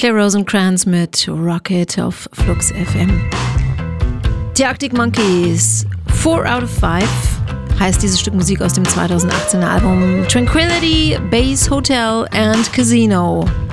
Claire Rosencrantz mit Rocket auf Flux FM. Die Arctic Monkeys, 4 out of 5 heißt dieses Stück Musik aus dem 2018er Album Tranquility, Base Hotel and Casino.